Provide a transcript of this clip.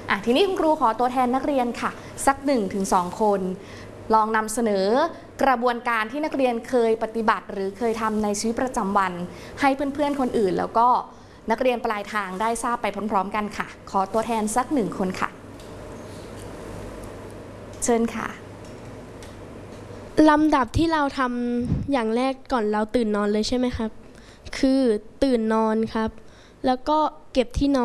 ทีนี้คุณครูขอตัวแทนนักเรียนค่ะสัก 1-2 คนลองนำเสนอกระบวนการที่นักเรียนเคยปฏิบัติหรือเคยทำในชีวิตประจำวันให้เพื่อนๆคนอื่นแล้วก็นักเรียนปลายทางได้ทราบไปพร้อมๆกันค่ะขอตัวแทนสัก1 คนค่ะเชิญค่ะลำดับที่เราทำอย่างแรกก่อนเราตื่นนอนเลยใช่ไหมครับคือตื่นนอนครับแล้วก็เก็บที่นอน